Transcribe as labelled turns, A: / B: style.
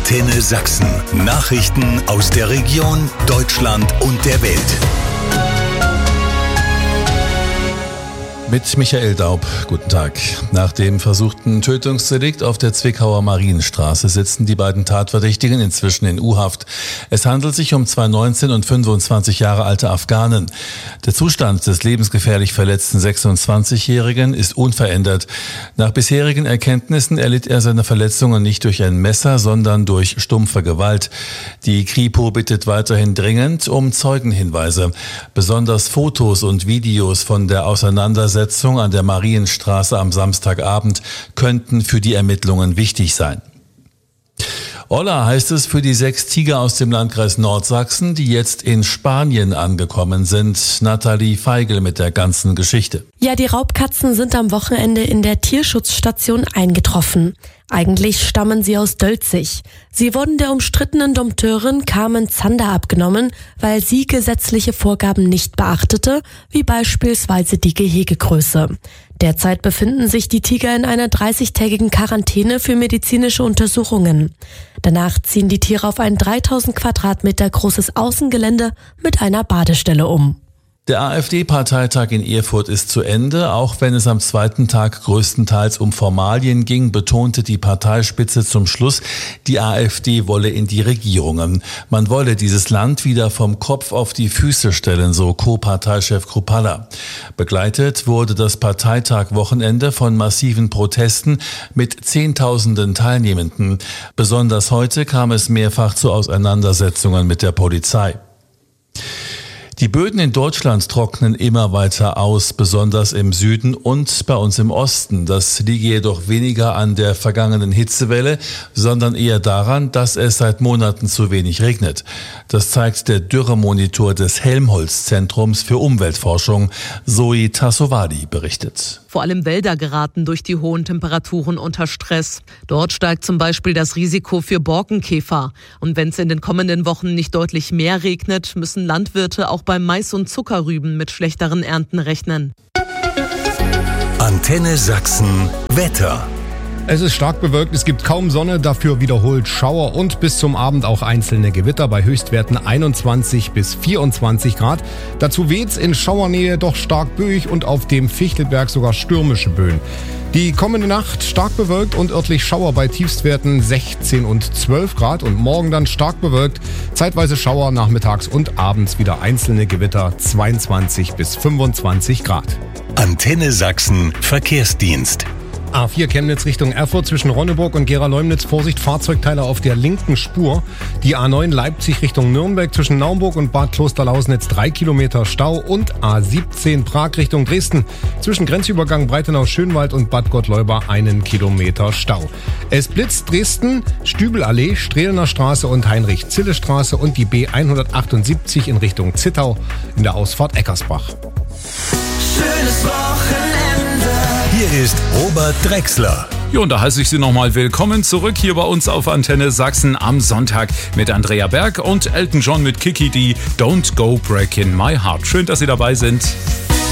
A: Antenne Sachsen. Nachrichten aus der Region, Deutschland und der Welt.
B: Mit Michael Daub, guten Tag. Nach dem versuchten Tötungsdelikt auf der Zwickauer Marienstraße sitzen die beiden Tatverdächtigen inzwischen in U-Haft. Es handelt sich um zwei 19 und 25 Jahre alte Afghanen. Der Zustand des lebensgefährlich verletzten 26-Jährigen ist unverändert. Nach bisherigen Erkenntnissen erlitt er seine Verletzungen nicht durch ein Messer, sondern durch stumpfe Gewalt. Die Kripo bittet weiterhin dringend um Zeugenhinweise. Besonders Fotos und Videos von der Auseinandersetzung an der Marienstraße am Samstagabend könnten für die Ermittlungen wichtig sein. Hola heißt es für die 6 Tiger aus dem Landkreis Nordsachsen, die jetzt in Spanien angekommen sind. Nathalie Feigl mit der ganzen Geschichte.
C: Ja, die Raubkatzen sind am Wochenende in der Tierschutzstation eingetroffen. Eigentlich stammen sie aus Dölzig. Sie wurden der umstrittenen Dompteurin Carmen Zander abgenommen, weil sie gesetzliche Vorgaben nicht beachtete, wie beispielsweise die Gehegegröße. Derzeit befinden sich die Tiger in einer 30-tägigen Quarantäne für medizinische Untersuchungen. Danach ziehen die Tiere auf ein 3000 Quadratmeter großes Außengelände mit einer Badestelle um.
B: Der AfD-Parteitag in Erfurt ist zu Ende. Auch wenn es am zweiten Tag größtenteils um Formalien ging, betonte die Parteispitze zum Schluss, die AfD wolle in die Regierungen. Man wolle dieses Land wieder vom Kopf auf die Füße stellen, so Co-Parteichef Kruppalla. Begleitet wurde das Parteitag-Wochenende von massiven Protesten mit Zehntausenden Teilnehmenden. Besonders heute kam es mehrfach zu Auseinandersetzungen mit der Polizei. Die Böden in Deutschland trocknen immer weiter aus, besonders im Süden und bei uns im Osten. Das liege jedoch weniger an der vergangenen Hitzewelle, sondern eher daran, dass es seit Monaten zu wenig regnet. Das zeigt der Dürremonitor des Helmholtz-Zentrums für Umweltforschung. Zoe Tassovali berichtet.
D: Vor allem Wälder geraten durch die hohen Temperaturen unter Stress. Dort steigt zum Beispiel das Risiko für Borkenkäfer. Und wenn es in den kommenden Wochen nicht deutlich mehr regnet, müssen Landwirte auch beim Mais und Zuckerrüben mit schlechteren Ernten rechnen.
A: Antenne Sachsen Wetter.
E: Es ist stark bewölkt, es gibt kaum Sonne, dafür wiederholt Schauer und bis zum Abend auch einzelne Gewitter bei Höchstwerten 21 bis 24 Grad. Dazu weht's in Schauernähe doch stark böig und auf dem Fichtelberg sogar stürmische Böen. Die kommende Nacht stark bewölkt und örtlich Schauer bei Tiefstwerten 16 und 12 Grad und morgen dann stark bewölkt, zeitweise Schauer nachmittags und abends wieder einzelne Gewitter 22 bis 25 Grad.
A: Antenne Sachsen Verkehrsdienst.
E: A4 Chemnitz Richtung Erfurt zwischen Ronneburg und Gera-Leumnitz. Vorsicht, Fahrzeugteile auf der linken Spur. Die A9 Leipzig Richtung Nürnberg zwischen Naumburg und Bad Klosterlausnitz 3 Kilometer Stau und A17 Prag Richtung Dresden zwischen Grenzübergang Breitenau-Schönwald und Bad Gottleuba 1 Kilometer Stau. Es blitzt Dresden, Stübelallee, Strehlener Straße und Heinrich-Zille-Straße und die B178 in Richtung Zittau in der Ausfahrt Eckersbach.
F: Schönes Wochenende.
A: Hier ist Robert Drechsler.
G: Ja, und da heiße ich Sie nochmal willkommen zurück hier bei uns auf Antenne Sachsen am Sonntag mit Andrea Berg und Elton John mit Kiki D. Don't Go Breaking My Heart. Schön, dass Sie dabei sind.